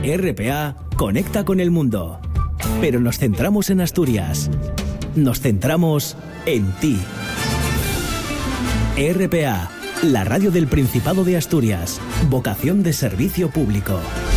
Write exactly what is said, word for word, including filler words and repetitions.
R P A conecta con el mundo. Pero nos centramos en Asturias. Nos centramos en ti. R P A, la radio del Principado de Asturias. Vocación de servicio público.